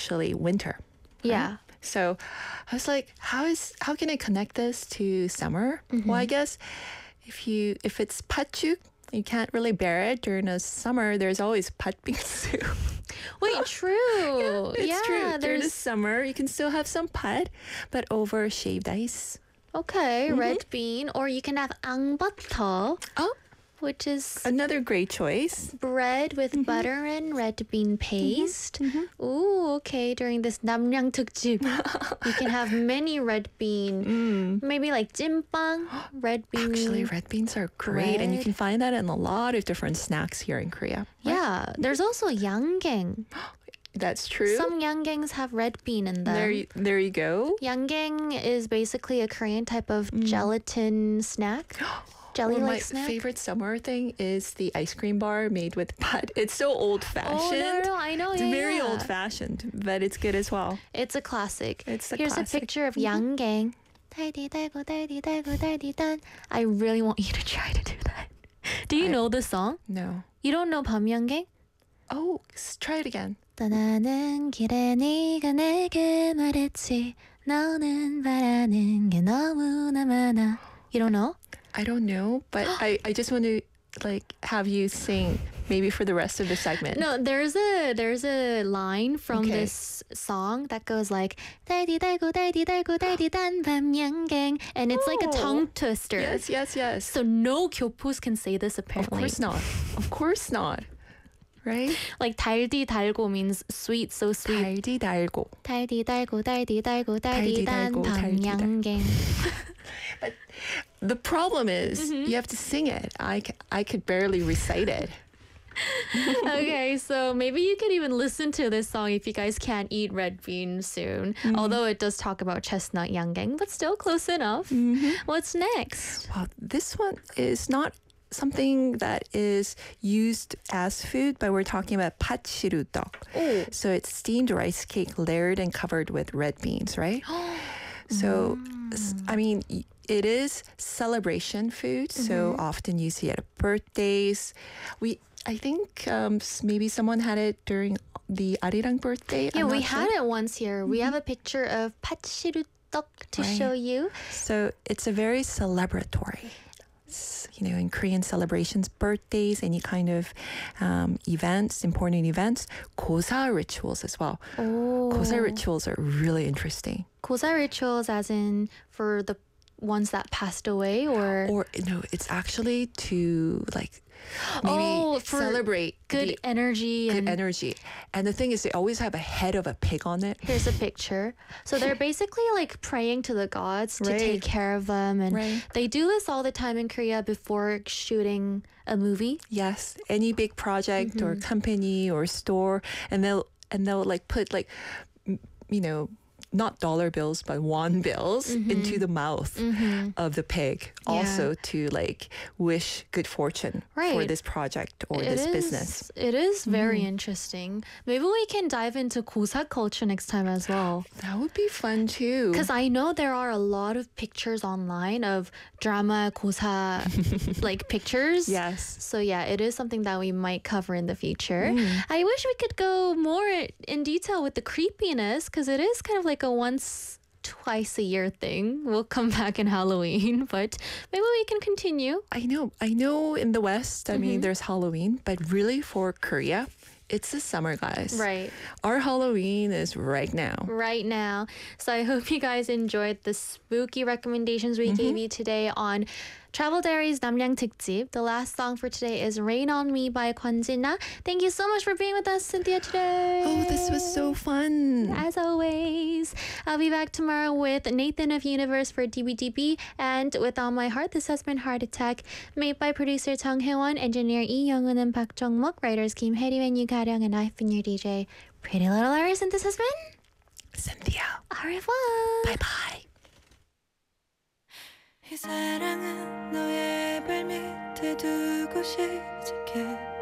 actually winter. Yeah. So I was like, how can I connect this to summer? Well, I guess if it's patjuk, you can't really bear it during the summer. There's always patbing soup. Wait, true. It's true. During the There's summer, you can still have some pat, but over shaved ice. okay, red bean, or you can have angbutter, Oh, which is another great choice. bread with butter and red bean paste. Ooh, okay. During this 남양 특집, you can have many red bean, maybe like 찐빵, red bean. Actually, red beans are great, and you bread. can find that in a lot of different snacks here in Korea. Yeah, there's also yanggeng. That's true. Some yanggengs have red bean in them. There you go. Yanggeng is basically a Korean type of gelatin snack. Or my Jelly-like snack. favorite summer thing is the ice cream bar made with pat. It's so old-fashioned. Oh, no, I know. It's yeah, very yeah. old-fashioned, but it's good as well. It's a classic. It's a Here's classic. a picture of yanggeng. I really want you to try to do that. Do you know the song? No. You don't know 밤양갱? Oh, try it again. 떠나는 길에 네가 내게 말했지 너는 바라는 게 너무나 많아. You don't know? I don't know, but I just want to like have you sing maybe for the rest of the segment. No, there's a line from Okay. this song that goes like 달디 달고 단 밤양갱, and it's like a Oh. tongue twister. Yes. So no 교포s can say this Of apparently. course not. Of course not. Right? Like 달디 달고 means sweet, so sweet. 달디 달고. 달디 달고 달디 달고 달디 달디 단 달고, 달디 달- 밤양갱. The problem is you have to sing it. I could barely recite it. Okay, so maybe you could even listen to this song if you guys can't eat red bean soon. Although it does talk about chestnut yanggeng, but still close enough. What's next? Well, this one is not something that is used as food, but we're talking about patshirudok. Oh. So it's steamed rice cake layered and covered with red beans, right? So, I mean, it is celebration food. So often you see it at birthdays. I think maybe someone had it during the Arirang birthday. Yeah, I'm we not sure. had it once here. We have a picture of patshirudok to Right. show you. So it's a very celebratory. In Korean celebrations, birthdays, any kind of events, important events, 고사 rituals as well. Oh. 고사 rituals are really interesting. 고사 rituals as in for the ones that passed away or Or no, it's actually to like maybe Oh, for celebrate good the energy good and energy. And the thing is, they always have a head of a pig on it. here's a picture. So they're basically like praying to the gods to Right. take care of them, and Right. they do this all the time in Korea before shooting a movie. Yes, any big project or company or store, and they'll like put like not dollar bills but won bills into the mouth of the pig, also to like wish good fortune for Right. this project or this business. It is very interesting. Maybe we can dive into 고사 culture next time as well. That would be fun too. Because I know there are a lot of pictures online of drama 고사 like pictures. Yes. So yeah, it is something that we might cover in the future. I wish we could go more in detail with the creepiness because it is kind of like a twice a year thing. We'll come back in Halloween, but maybe we can continue. I know in the West, I mean, there's Halloween, but really for Korea, it's the summer, guys. Right. Our Halloween is right now. Right now. So I hope you guys enjoyed the spooky recommendations we gave you today on Travel Diaries 남양 특집. The last song for today is Rain on Me by Kwanjina. Thank you so much for being with us, Cynthia, today. Oh, this was so fun. As always, I'll be back tomorrow with Nathan of Universe for DBDB, and with All My Heart, this has been Heart Attack, made by producer Chung Hae-won, engineer Lee Young-un and Park Jong-mok, writers Kim Hye-rim and Yu Ga-ryung, and I've been your DJ, Pretty Little Iris, and this has been Cynthia. Au revoir. Bye-bye. 이 사랑은 너의 발밑에 두고 시작해